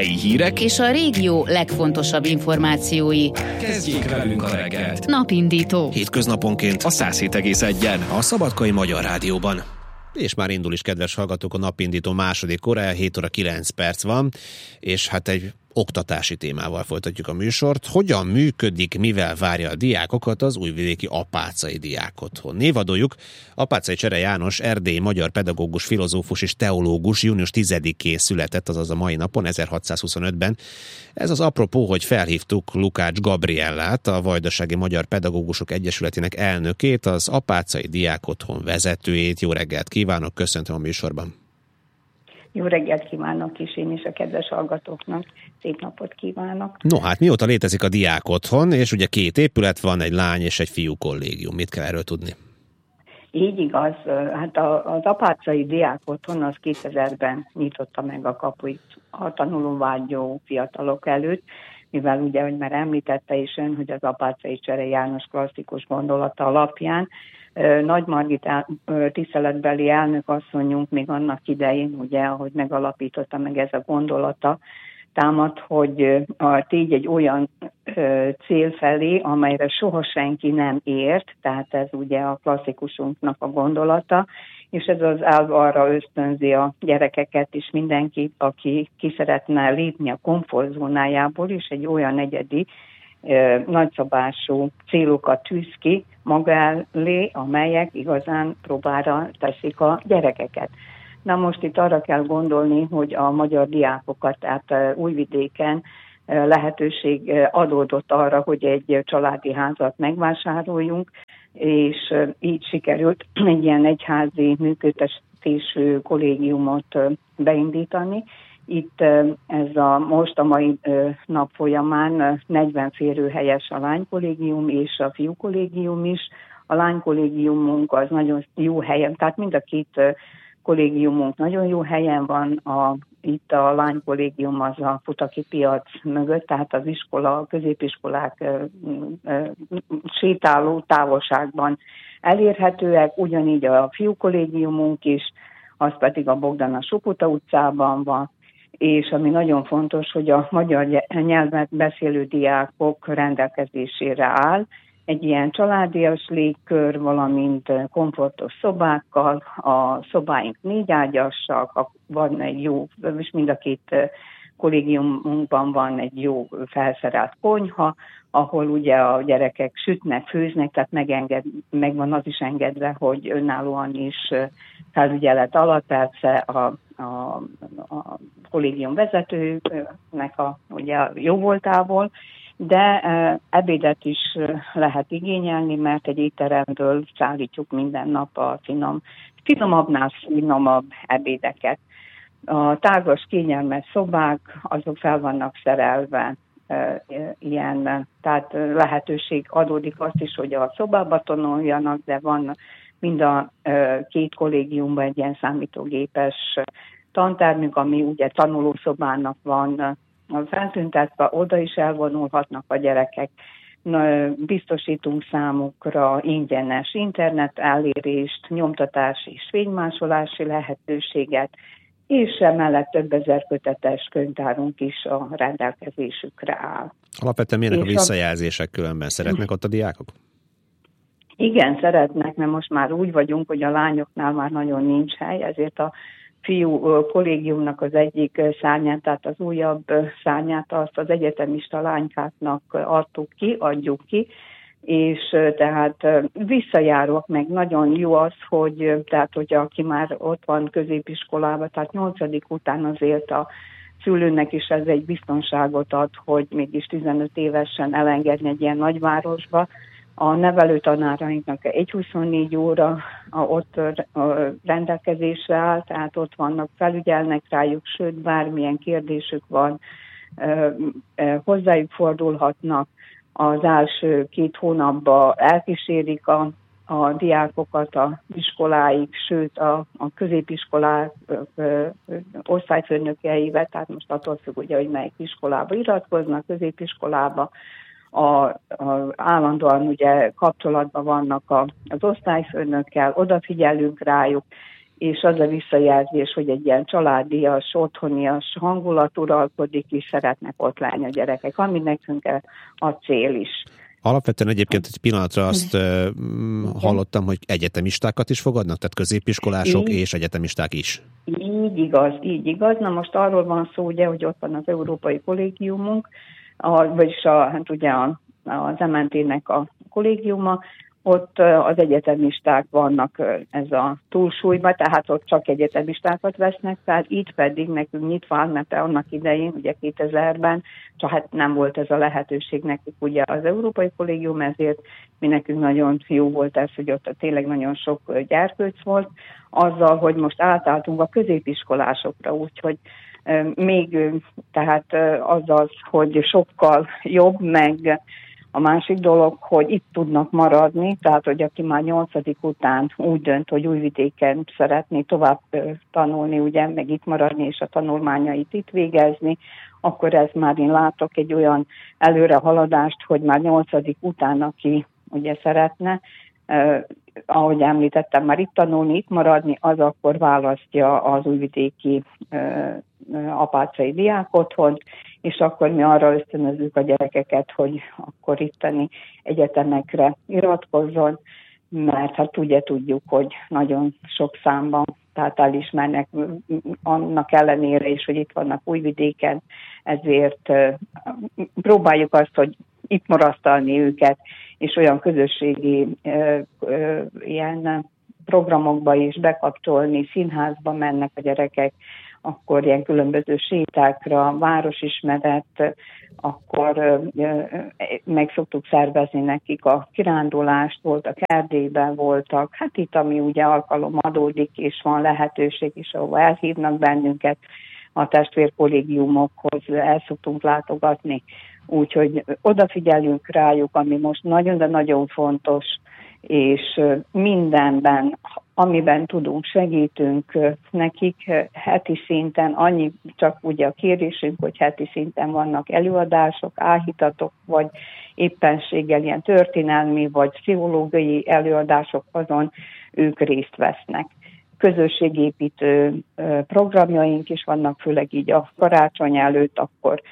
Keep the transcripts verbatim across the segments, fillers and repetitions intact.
helyi hírek és a régió legfontosabb információi. Kezdjék velünk a reggelt. Napindító. Hétköznaponként a száz hét egész egyen a Szabadkai Magyar Rádióban. És már indul is, kedves hallgatók, a Napindító második órája, hét óra kilenc perc van, és hát egy oktatási témával folytatjuk a műsort. Hogyan működik, mivel várja a diákokat az újvidéki Apáczai Diákotthon? Névadójuk Apáczai Csere János, erdélyi magyar pedagógus, filozófus és teológus június tizedikén született, azaz a mai napon, ezerhatszázhuszonötben. Ez az apropó, hogy felhívtuk Lukács Gabriellát, a Vajdasági Magyar Pedagógusok Egyesületének elnökét, az Apáczai Diákotthon vezetőjét. Jó reggelt kívánok, köszöntöm a műsorban. Jó reggelt kívánok is én is a kedves hallgatóknak. Szép napot kívánok. No hát mióta létezik a Diákotthon, és ugye két épület van, egy lány és egy fiú kollégium. Mit kell erről tudni? Így igaz. Hát az Apáczai Diákotthon az kétezerben nyitotta meg a kapuit a tanulóvágyó fiatalok előtt, mivel ugye, hogy már említette is ön, hogy az Apáczai Csere János klasszikus gondolata alapján Nagy Margit tiszteletbeli elnök asszonyunk még annak idején, ugye, ahogy megalapította meg ez a gondolata, támad, hogy a tégy egy olyan ö, cél felé, amelyre soha senki nem ért, tehát ez ugye a klasszikusunknak a gondolata, és ez az elv arra ösztönzi a gyerekeket is, mindenkit, aki ki szeretne lépni a komfortzónájából, és egy olyan egyedi, ö, nagyszabású célokat tűz ki maga elé, amelyek igazán próbára teszik a gyerekeket. Na most itt arra kell gondolni, hogy a magyar diákokat, tehát Újvidéken lehetőség adódott arra, hogy egy családi házat megvásároljunk, és így sikerült egy ilyen egyházi működtetésű kollégiumot beindítani. Itt ez a most a mai nap folyamán negyven férőhelyes a lánykollégium és a fiúkollégium is. A lánykollégiumunk az nagyon jó helyen, tehát mind a két kollégiumunk nagyon jó helyen van, a, itt a lánykollégium az a Futaki piac mögött, tehát az iskola, a középiskolák ö, ö, sétáló távolságban elérhetőek, ugyanígy a fiúkollégiumunk is, az pedig a Bogdana Suputa utcában van, és ami nagyon fontos, hogy a magyar nyelvet beszélő diákok rendelkezésére áll, egy ilyen családias légkör, valamint komfortos szobákkal, a szobáink négyágyasak, van egy jó, és mind a két kollégiumunkban van egy jó felszerelt konyha, ahol ugye a gyerekek sütnek, főznek, tehát megenged, meg van az is engedve, hogy önállóan is felügyelet alatt, persze a, a, a kollégium vezetőnek a, ugye a jó voltából, de ebédet is lehet igényelni, mert egy étteremből szállítjuk minden nap a finom, finomabbnál finomabb ebédeket. A tágas, kényelmes szobák, azok fel vannak szerelve ilyen, tehát lehetőség adódik azt is, hogy a szobába tanuljanak, de van mind a két kollégiumban egy ilyen számítógépes tantermünk, ami ugye tanulószobának van feltüntetve, oda is elvonulhatnak a gyerekek. Biztosítunk számukra ingyenes internet elérést, nyomtatási és fénymásolási lehetőséget, és emellett több ezer kötetes könyvtárunk is a rendelkezésükre áll. Alapvetően milyenek a visszajelzések különben? Szeretnek ott a diákok? Igen, szeretnek, mert most már úgy vagyunk, hogy a lányoknál már nagyon nincs hely, ezért a fiú kollégiumnak az egyik szárnyát, tehát az újabb szárnyát, azt az egyetemista lánykáknak adtuk ki, adjuk ki, és tehát visszajárók, meg nagyon jó az, hogy tehát, hogy aki már ott van középiskolában, tehát nyolcadik után azért a szülőnek is ez egy biztonságot ad, hogy mégis tizenöt évesen elengedni egy ilyen nagyvárosba. A nevelőtanárainknak egy huszonnégy óra ott rendelkezésre áll, tehát ott vannak, felügyelnek rájuk, sőt, bármilyen kérdésük van, hozzájuk fordulhatnak. Az első két hónapban elkísérik a, a diákokat a iskoláig, sőt a, a középiskolák osztályfőnökeivel, tehát most attól függ, ugye, hogy melyik iskolába iratkoznak, középiskolába, A, a, állandóan ugye kapcsolatban vannak a, az osztályfőnökkel, odafigyelünk rájuk, és az a visszajelzés, hogy egy ilyen családias, otthonias hangulat uralkodik, és szeretnek ott lenni a gyerekek, ami nekünk a cél is. Alapvetően egyébként egy pillanatra azt uh, hallottam, hogy egyetemistákat is fogadnak, tehát középiskolások így, és egyetemisták is. Így igaz, így igaz. Na most arról van szó, ugye, hogy ott van az Európai Kollégiumunk, a, vagyis a, hát ugye a, az em en té-nek a kollégiuma, ott az egyetemisták vannak ez a túlsúlyban, tehát ott csak egyetemistákat vesznek, tehát itt pedig nekünk nyitva áll, mert annak idején, ugye kétezerben, csak hát nem volt ez a lehetőség nekik ugye az Európai Kollégium, ezért mi nekünk nagyon jó volt ez, hogy ott tényleg nagyon sok gyerkőc volt, azzal, hogy most átálltunk a középiskolásokra, úgyhogy még tehát az az, hogy sokkal jobb, meg a másik dolog, hogy itt tudnak maradni, tehát hogy aki már nyolcadik után úgy dönt, hogy Újvidéken szeretné tovább tanulni, ugye, meg itt maradni és a tanulmányait itt végezni, akkor ez már én látok egy olyan előrehaladást, hogy már nyolcadik után, aki ugye szeretne, eh, ahogy említettem, már itt tanulni, itt maradni, az akkor választja az újvidéki eh, apácai diákotthont, és akkor mi arra ösztönözzük a gyerekeket, hogy akkor itteni egyetemekre iratkozzon, mert hát ugye tudjuk, hogy nagyon sok számban, tehát elismernek annak ellenére is, hogy itt vannak Újvidéken, ezért próbáljuk azt, hogy itt marasztalni őket, és olyan közösségi ilyen programokba is bekapcsolni, színházba mennek a gyerekek, akkor ilyen különböző sétákra, városismeret, akkor meg szoktuk szervezni nekik a kirándulást, voltak Erdélyben, voltak, hát itt, ami ugye alkalom adódik, és van lehetőség is, ahol elhívnak bennünket a testvérkollégiumokhoz, el szoktunk látogatni, úgyhogy odafigyelünk rájuk, ami most nagyon, de nagyon fontos, és mindenben, amiben tudunk, segítünk nekik heti szinten, annyi csak ugye a kérésünk, hogy heti szinten vannak előadások, áhítatok, vagy éppenséggel ilyen történelmi, vagy pszichológiai előadások, azon ők részt vesznek. Közösségépítő programjaink is vannak, főleg így a karácsony előtt, akkor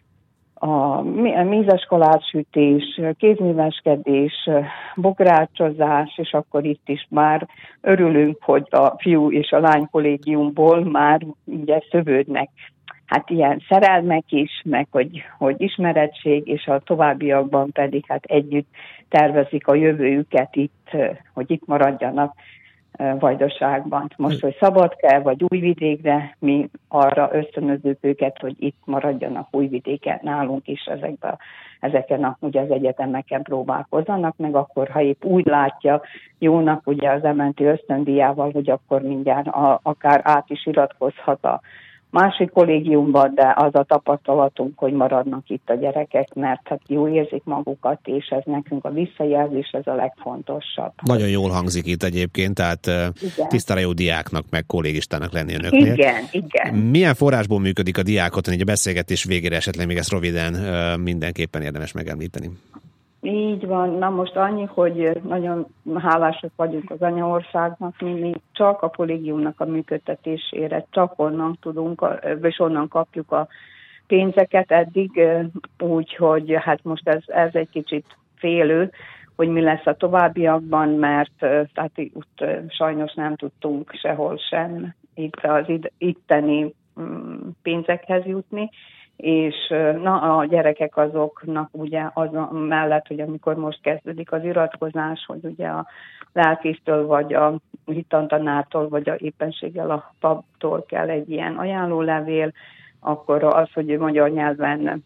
a mézeskolátsütés, kézműveskedés, bográcsozás, és akkor itt is már örülünk, hogy a fiú és a lány kollégiumból már ugye szövődnek. Hát ilyen szerelmek is, meg hogy, hogy ismerettség, és a továbbiakban pedig hát együtt tervezik a jövőjüket itt, hogy itt maradjanak Vajdaságban. Most, hogy Szabadka vagy Újvidékre, mi arra ösztönözzük őket, hogy itt maradjanak Újvidéken, nálunk is ezekben, ezeken a, ugye az egyetemeken próbálkozzanak, meg akkor, ha épp úgy látja jónak ugye az em en té ösztöndíjával, hogy akkor mindjárt a, akár át is iratkozhat a másik kollégiumban, de az a tapasztalatunk, hogy maradnak itt a gyerekek, mert hát jó érzik magukat, és ez nekünk a visszajelzés, ez a legfontosabb. Nagyon jól hangzik itt egyébként, tehát igen. Tisztára jó diáknak, meg kollégistának lenni önöknél. Igen, igen. Milyen forrásból működik a diákotthon, így a beszélgetés végére esetleg még ezt röviden mindenképpen érdemes megemlíteni? Így van, na most annyi, hogy nagyon hálásak vagyunk az anyaországnak, mi, mi csak a kollégiumnak a működtetésére, csak onnan tudunk, és onnan kapjuk a pénzeket eddig, úgyhogy hát most ez, ez egy kicsit félő, hogy mi lesz a továbbiakban, mert tehát itt sajnos nem tudtunk sehol sem itt az itteni pénzekhez jutni, és na, a gyerekek azoknak ugye az mellett, hogy amikor most kezdődik az iratkozás, hogy ugye a lelkésztől, vagy a hittantanártól, vagy a éppenséggel a paptól kell egy ilyen ajánlólevél, akkor az, hogy magyar nyelven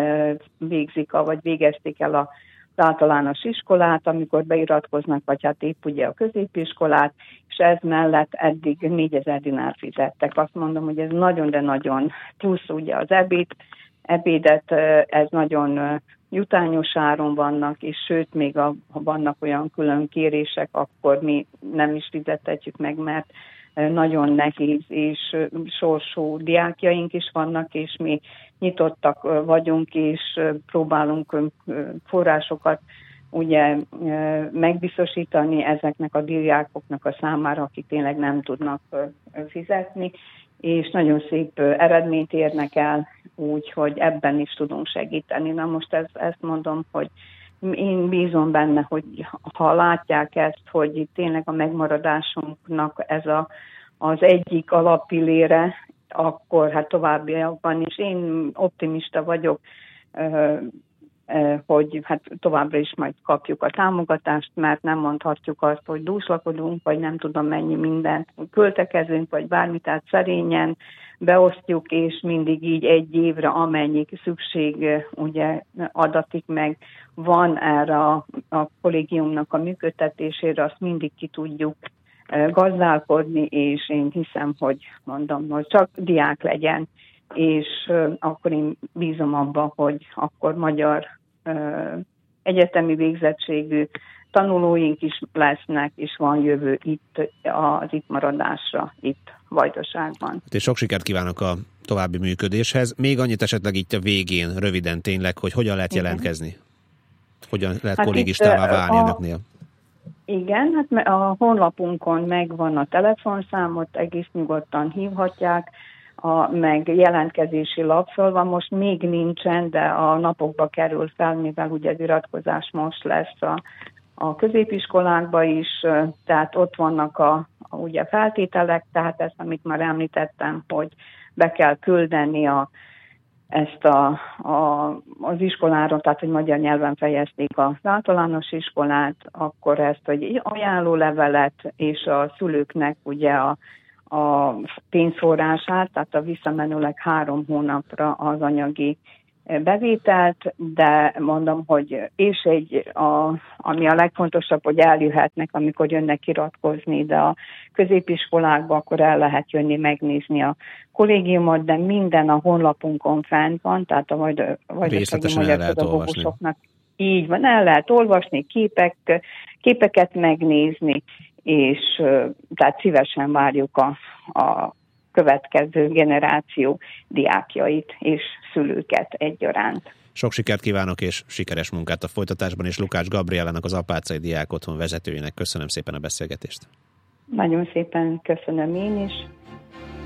végzik, vagy végezték el a az általános iskolát, amikor beiratkoznak, vagy hát épp ugye a középiskolát, és ez mellett eddig négyezer dinár fizettek. Azt mondom, hogy ez nagyon, de nagyon plusz ugye az ebéd, ebédet, ez nagyon jutányos áron vannak, és sőt, még a, ha vannak olyan külön kérések, akkor mi nem is fizetetjük meg, mert nagyon nehéz és sorsú diákjaink is vannak, és mi nyitottak vagyunk, és próbálunk forrásokat ugye megbiztosítani ezeknek a diákoknak a számára, akik tényleg nem tudnak fizetni, és nagyon szép eredményt érnek el, úgyhogy ebben is tudunk segíteni. Na most ezt, ezt mondom, hogy én bízom benne, hogy ha látják ezt, hogy itt tényleg a megmaradásunknak ez a, az egyik alappillére, akkor hát továbbiakban is én optimista vagyok, hogy hát továbbra is majd kapjuk a támogatást, mert nem mondhatjuk azt, hogy dúslakodunk, vagy nem tudom mennyi mindent költekezünk, vagy bármit, tehát szerényen beosztjuk, és mindig így egy évre amennyi szükség ugye adatik meg van erre a, a kollégiumnak a működtetésére, azt mindig ki tudjuk gazdálkodni, és én hiszem, hogy mondom, hogy csak diák legyen, és uh, akkor én bízom abba, hogy akkor magyar uh, egyetemi végzettségű tanulóink is lesznek, és van jövő itt az itt maradásra, itt Vajdaságban. És sok sikert kívánok a további működéshez. Még annyit esetleg itt a végén, röviden tényleg, hogy hogyan lehet jelentkezni? Hogyan lehet hát kollégistává válni önöknél? Igen, hát a honlapunkon megvan a telefonszámot, egész nyugodtan hívhatják, a, meg jelentkezési lap föl van, most még nincsen, de a napokba kerül fel, mivel ugye az iratkozás most lesz a, a középiskolákba is, tehát ott vannak a, a ugye feltételek, tehát ezt, amit már említettem, hogy be kell küldeni a ezt a, a, az iskolára, tehát hogy magyar nyelven fejezték az általános iskolát, akkor ezt, hogy ajánlólevelet és a szülőknek ugye a, a pénzforrását, tehát a visszamenőleg három hónapra az anyagi bevételt, de mondom, hogy és egy, a, ami a legfontosabb, hogy eljöhetnek, amikor jönnek iratkozni, de a középiskolákba akkor el lehet jönni, megnézni a kollégiumot, de minden a honlapunkon fent van, tehát a vajdasági magyar pedagógusoknak így van, el lehet olvasni, képek, képeket megnézni, és tehát szívesen várjuk a, a következő generáció diákjait és szülőket egyaránt. Sok sikert kívánok, és sikeres munkát a folytatásban, és Lukács Gabriellának, az Apáczai Diákotthon vezetőjének köszönöm szépen a beszélgetést. Nagyon szépen köszönöm én is.